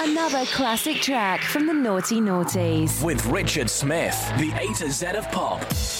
Another classic track from the Naughty Naughties. With Richard Smith, the A to Z of pop.